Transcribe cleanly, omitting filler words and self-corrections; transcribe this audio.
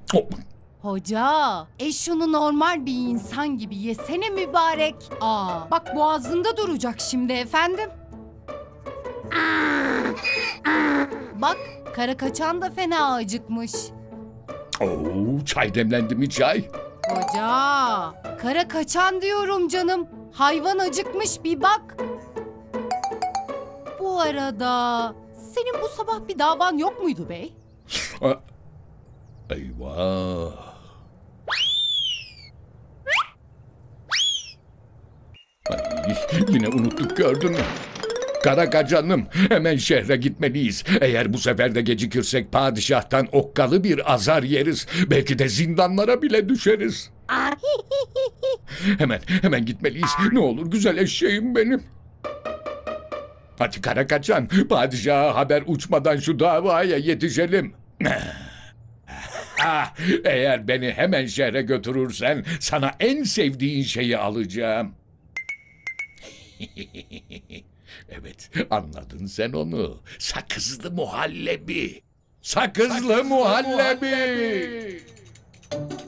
Oh, Hoca, şunu normal bir insan gibi yesene mübarek. Bak boğazında duracak şimdi efendim. Bak, kara kaçan da fena acıkmış. çay demlendi mi çay? Hoca, kara kaçan diyorum canım. Hayvan acıkmış bir bak. Bu arada senin bu sabah bir davan yok muydu bey? Ah, eyvah. Ay, yine unuttuk gördün mü? Karakacanım, hemen şehre gitmeliyiz. Eğer bu sefer de gecikirsek padişahtan okkalı bir azar yeriz. Belki de zindanlara bile düşeriz. Hemen gitmeliyiz. Ne olur güzel eşeğim benim. Hadi Karakaçan, padişaha haber uçmadan şu davaya yetişelim. Eğer beni hemen şehre götürürsen sana en sevdiğin şeyi alacağım. Evet, anladın sen onu. Sakızlı muhallebi. Sakızlı muhallebi.